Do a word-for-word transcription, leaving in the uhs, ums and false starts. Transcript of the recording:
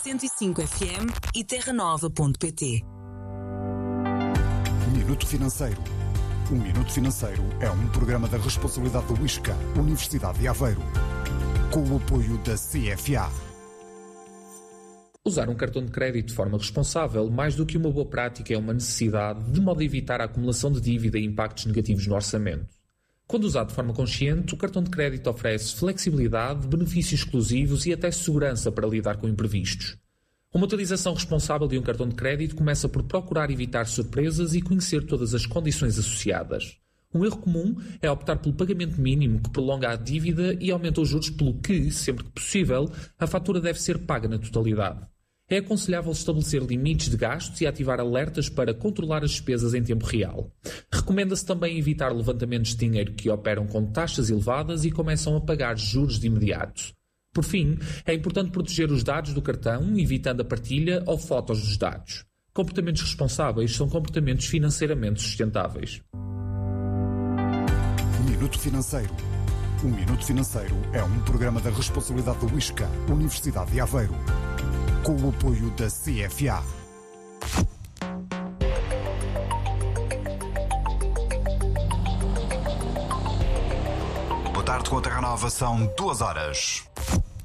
cento e cinco F M e terra nova ponto pt. Minuto Financeiro. O Minuto Financeiro é um programa da responsabilidade do ISCA, Universidade de Aveiro, com o apoio da C F A. Usar um cartão de crédito de forma responsável, mais do que uma boa prática, é uma necessidade, de modo a evitar a acumulação de dívida e impactos negativos no orçamento. Quando usado de forma consciente, o cartão de crédito oferece flexibilidade, benefícios exclusivos e até segurança para lidar com imprevistos. Uma utilização responsável de um cartão de crédito começa por procurar evitar surpresas e conhecer todas as condições associadas. Um erro comum é optar pelo pagamento mínimo, que prolonga a dívida e aumenta os juros, pelo que, sempre que possível, a fatura deve ser paga na totalidade. É aconselhável estabelecer limites de gastos e ativar alertas para controlar as despesas em tempo real. Recomenda-se também evitar levantamentos de dinheiro que operam com taxas elevadas e começam a pagar juros de imediato. Por fim, é importante proteger os dados do cartão, evitando a partilha ou fotos dos dados. Comportamentos responsáveis são comportamentos financeiramente sustentáveis. Minuto Financeiro. O Minuto Financeiro é um programa da responsabilidade do ISCA, Universidade de Aveiro, com o apoio da C F A. Boa tarde, com a Terra Nova são duas horas.